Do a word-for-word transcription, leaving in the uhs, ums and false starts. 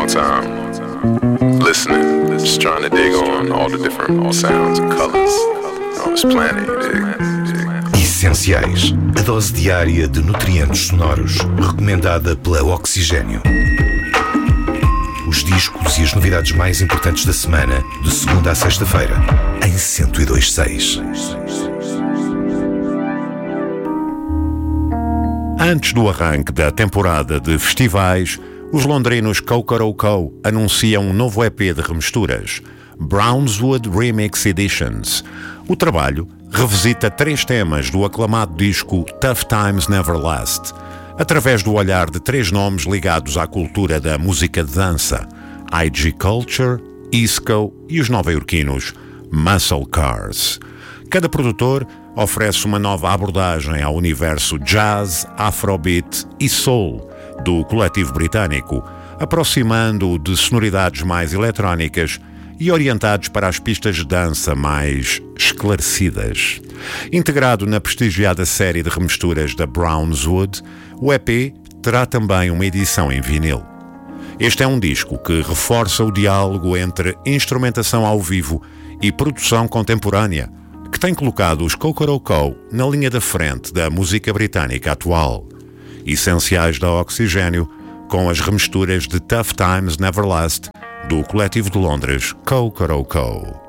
long time listening, just trying to dig on all the different sounds and colors on this planet, you dig? Essenciais, a dose diária de nutrientes sonoros, recomendada pela Oxigênio. Os discos e as novidades mais importantes da semana, de segunda a sexta-feira, em cento e dois ponto seis. Antes do arranque da temporada de festivais, os londrinos Cocoroco anunciam um novo E P de remisturas, Brownswood Remix Editions. O trabalho revisita três temas do aclamado disco Tough Times Never Last, através do olhar de três nomes ligados à cultura da música de dança: I G Culture, Isco e os nova-iorquinos Muscle Cars. Cada produtor oferece uma nova abordagem ao universo jazz, afrobeat e soul do coletivo britânico, aproximando-o de sonoridades mais eletrónicas e orientados para as pistas de dança mais esclarecidas. Integrado na prestigiada série de remisturas da Brownswood, o E P terá também uma edição em vinil. Este é um disco que reforça o diálogo entre instrumentação ao vivo e produção contemporânea, que tem colocado os Cocoroco na linha da frente da música britânica atual. Essenciais da Oxigênio, com as remisturas de Tough Times Never Last, do coletivo de Londres Cocoroco.